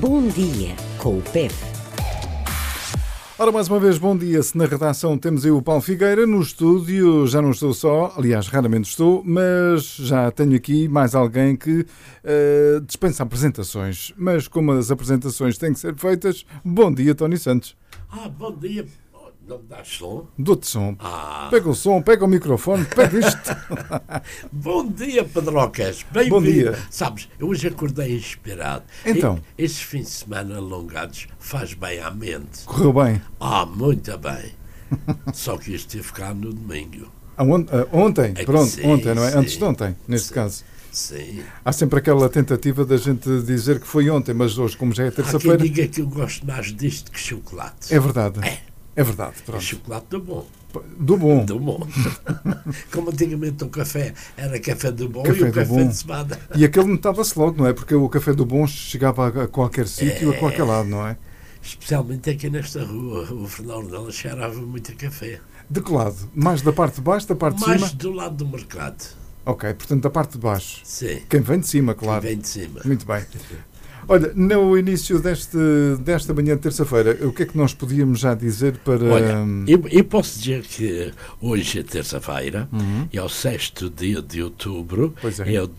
Bom Dia com o PEP. Ora, mais uma vez, bom dia. Se na redação temos aí o Paulo Figueira, no estúdio já não estou só, aliás, raramente estou, mas já tenho aqui mais alguém que dispensa apresentações. Mas como as apresentações têm que ser feitas, bom dia, Tony Santos. Bom dia. Não me dás som? Dou-te som. Pega o som, pega o microfone, pega isto. Bom dia, Pedrocas. Bem-vindo. Bom dia. Sabes, eu hoje acordei inspirado. Então? Estes fins de semana alongados faz bem à mente. Correu bem? Muito bem. Só que isto teve cá no domingo. Ontem? Pronto, sim, ontem, não é? sim. Antes de ontem, neste caso. Sim. Há sempre aquela tentativa da gente dizer que foi ontem, mas hoje, como já é Há quem terça-feira... diga que eu gosto mais disto que chocolate. É verdade. É verdade, É pronto. chocolate do bom. Do bom. Do bom. Como antigamente o café era café do bom Café e o do café bom. de semana. E aquele notava-se logo, não é? Porque o café do bom chegava a qualquer sítio, a qualquer lado, não é? Especialmente aqui nesta rua, o Fernão dela cheirava muito a café. De que lado? Mais da parte de baixo, da parte de Mais cima? do lado do mercado. Ok, portanto da parte de baixo. Sim. Quem vem de cima, claro. Vem de cima. Muito bem. Olha, no início desta manhã de terça-feira, o que é que nós podíamos já dizer para... Olha, eu posso dizer que hoje é terça-feira, é o 6º dia de outubro, Pois é. é o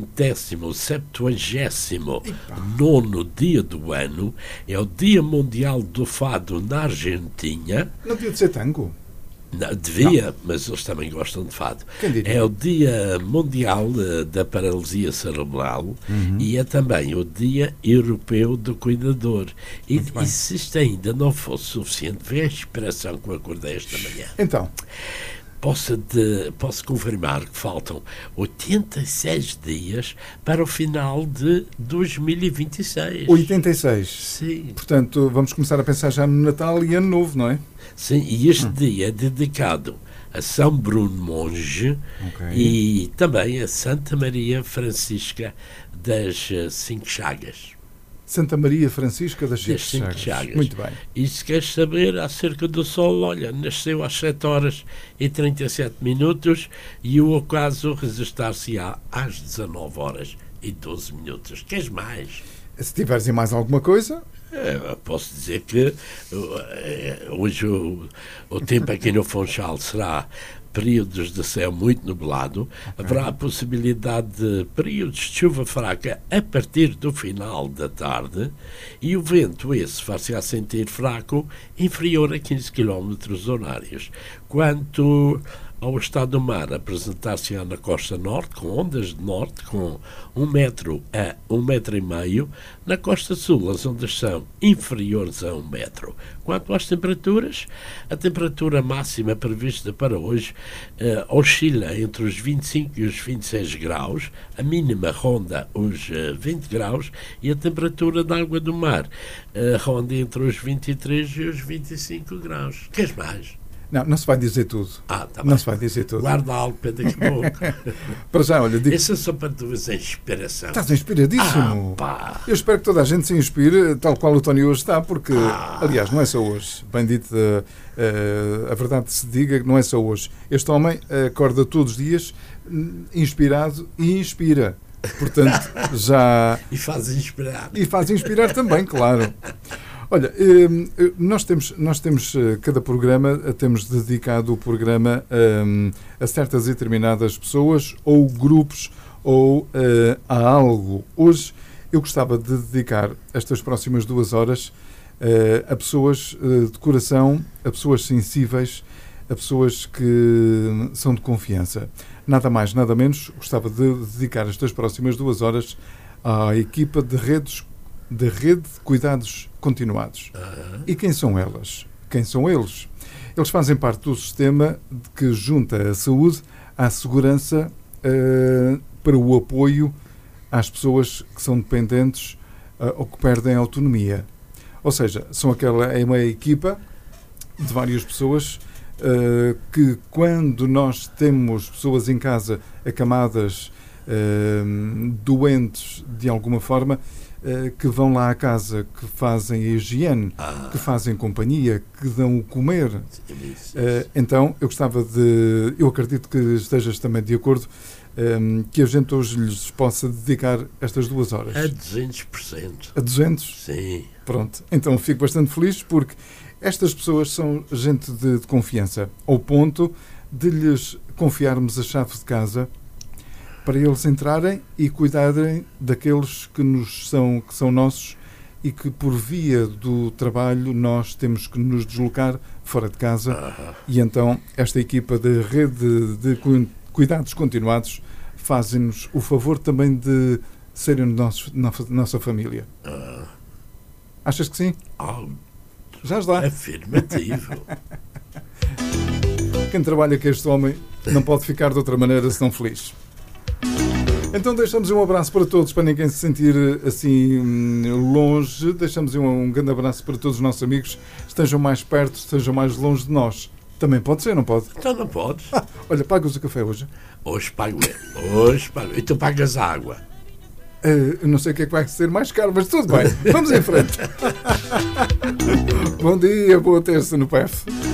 279º dia do ano, é o Dia Mundial do Fado na Argentina. Não devia de ser tango? Não, devia, mas eles também gostam de fado. Quem diria? É o Dia Mundial da Paralisia Cerebral e é também o Dia Europeu do Cuidador. E se isto ainda não fosse suficiente, vê a inspiração que eu acordei esta manhã. Então, Posso confirmar que faltam 86 dias para o final de 2026. 86. Sim. Portanto, vamos começar a pensar já no Natal e Ano Novo, não é? Sim, e este dia é dedicado a São Bruno Monge e também a Santa Maria Francisca das Cinco Chagas. Santa Maria Francisca das Cinco Chagas. Muito bem. E se queres saber acerca do Sol, olha, nasceu às 7h37 e o ocaso resistar-se-á às 19h12. Queres mais? Se tiveres em mais alguma coisa... Posso dizer que hoje o tempo aqui no Funchal será períodos de céu muito nublado, haverá a possibilidade de períodos de chuva fraca a partir do final da tarde e o vento esse far-se-á sentir fraco, inferior a 15 km horários. Quanto ao estado do mar, apresentar-se-á na costa norte, com ondas de norte, com 1 metro a 1,5 metro. Na costa sul, as ondas são inferiores a 1 metro. Quanto às temperaturas, a temperatura máxima prevista para hoje oscila entre os 25 e os 26 graus, a mínima ronda os 20 graus e a temperatura da água do mar ronda entre os 23 e os 25 graus. Queres mais? Não se vai dizer tudo. Tá não bem. se vai dizer tudo. Guarda algo para daqui a pouco. Para já, olha, digo... Essa é só para tu veres a inspiração. Estás inspiradíssimo. Pá. Eu espero que toda a gente se inspire, tal qual o Tony hoje está, porque, aliás, não é só hoje. Bem dito, a verdade se diga que não é só hoje. Este homem acorda todos os dias inspirado e inspira. Portanto, já... E faz inspirar. E faz inspirar também, claro. Olha, nós temos cada programa, temos dedicado o programa a certas e determinadas pessoas ou grupos ou a algo. Hoje eu gostava de dedicar estas próximas 2 horas a pessoas de coração, a pessoas sensíveis, a pessoas que são de confiança. Nada mais, nada menos, gostava de dedicar estas próximas 2 horas à equipa de rede de cuidados continuados. E quem são elas? Quem são eles? Eles fazem parte do sistema que junta a saúde à segurança para o apoio às pessoas que são dependentes ou que perdem a autonomia. Ou seja, é uma equipa de várias pessoas que, quando nós temos pessoas em casa acamadas, doentes de alguma forma, que vão lá à casa, que fazem a higiene, que fazem companhia, que dão o comer. Então, eu acredito que estejas também de acordo, que a gente hoje lhes possa dedicar estas 2 horas? A 200%. A 200? Sim. Pronto. Então fico bastante feliz porque estas pessoas são gente de confiança, ao ponto de lhes confiarmos a chave de casa para eles entrarem e cuidarem daqueles que são nossos e que, por via do trabalho, nós temos que nos deslocar fora de casa. E então esta equipa de rede de cuidados continuados fazem-nos o favor também de serem nossa família. Achas que sim? Já está. Afirmativo. Quem trabalha com este homem não pode ficar de outra maneira senão feliz. Então deixamos um abraço para todos, para ninguém se sentir assim longe. Deixamos um grande abraço para todos os nossos amigos. Estejam mais perto, estejam mais longe de nós. Também pode ser, não pode? Então não podes. Olha, pagas o café hoje? Hoje pago mesmo. Hoje pago. E tu pagas a água. Eu não sei o que é que vai ser mais caro, mas tudo bem. Vamos em frente. Bom dia, boa terça no PEF.